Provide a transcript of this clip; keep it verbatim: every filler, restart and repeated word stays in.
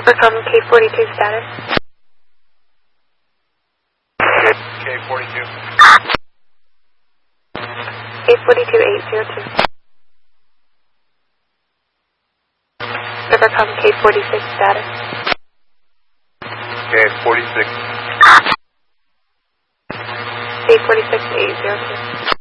Overcome K forty-two status. K forty-two. K forty-two eight zero two. Overcome K forty-six status. K forty-six. K forty-six eight zero two.